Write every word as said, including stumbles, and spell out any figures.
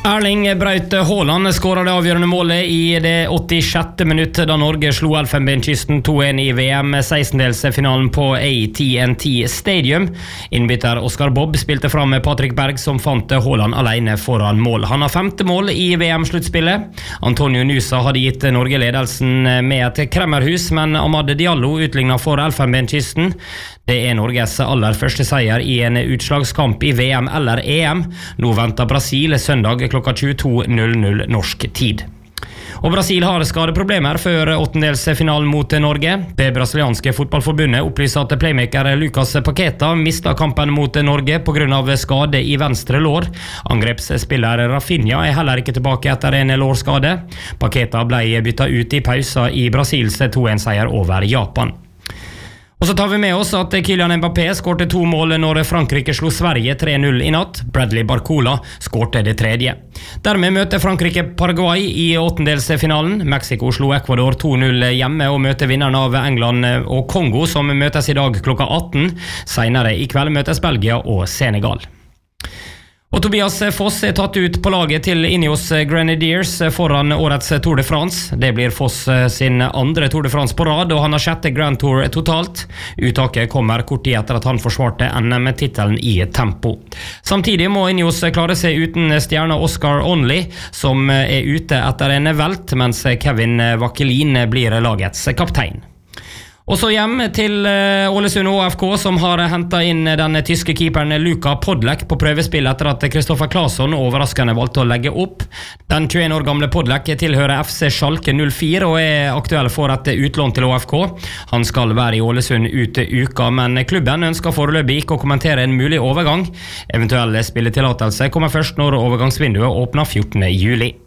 Erling Braut Haaland skåret det avgjørende målet i det åttisjette minuttet da Norge slo Elfenbenskysten to en i V M sekstendelsfinalen på A T and T Stadium. Innbytter Oscar Bobb spilte fram med Patrick Berg som fant Haaland alene foran mål. Han har femte mål i V M-sluttspillet. Antonio Nusa hadde gitt Norge ledelsen med et kremmerhus, men Amad Diallo utlignet for Elfenbenskysten. Det er Norges aller første seier i en utslagskamp i V M eller E M. Nå venter Brasil søndag klokka tjueto null null norsk tid. Og Brasil har skadeproblemer før åttendelsfinalen mot Norge. Det brasilianske fotballforbundet opplyser at playmaker Lucas Paqueta mistet kampen mot Norge på grunn av skade i venstre lår. Angrepsspiller Rafinha er heller ikke tilbake etter en lårskade. Paqueta ble byttet ut i pausa i Brasils to en seier over Japan. Og så tar vi med oss at Kylian Mbappé skårte to mål når Frankrike slo Sverige tre null i natt. Bradley Barcola skårte det tredje. Dermed møter Frankrike Paraguay i åttendelsfinalen. Mexico slo Ecuador to null hjemme og møter vinneren av England og Kongo, som møtes i dag klokka atten. Senere i kveld møtes Belgia og Senegal. Og Tobias Foss er tatt ut på laget til Ineos Grenadiers foran årets Tour de France. Det blir Foss sin andre Tour de France på rad, og han har sjette Grand Tour totalt. Uttaket kommer kort tid etter at han forsvarte N M-titelen i tempo. Samtidig må Ineos klare seg uten stjerna Oscar Onley, som er ute etter en velt, mens Kevin Vakkelin blir lagets kaptein. Og så hjem til Ålesund Å F K, som har hentet inn den tyske keeperen Luka Podlek på prøvespill etter at Kristoffer Claesson overraskende valgte å legge opp. Den tjueen år gamle Podlek tilhører F C Schalke null fire og er aktuell for et utlån til Å F K. Han skal være i Ålesund ut uka, men klubben ønsker foreløpig ikke å kommentere en mulig overgang. Eventuelle spilletillatelse kommer først når overgangsvinduet åpner fjortende juli.